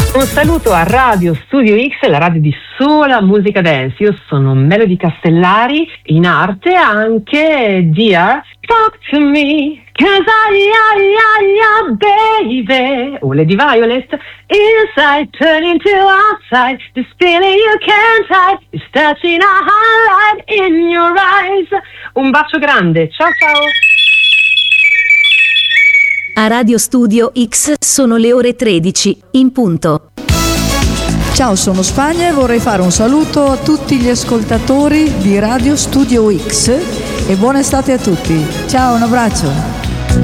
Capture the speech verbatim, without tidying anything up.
Un saluto a Radio Studio X, la radio di sola musica dance. Io sono Melody Castellari, in arte anche Dear Talk to Me, cause I, I, I, I, baby. O Lady Violet, inside turning to outside, this feeling you can't hide, is touching a highlight in your eyes. Un bacio grande, ciao ciao. A Radio Studio X sono le ore tredici, in punto. Ciao, sono Spagna e vorrei fare un saluto a tutti gli ascoltatori di Radio Studio X e buona estate a tutti. Ciao, un abbraccio.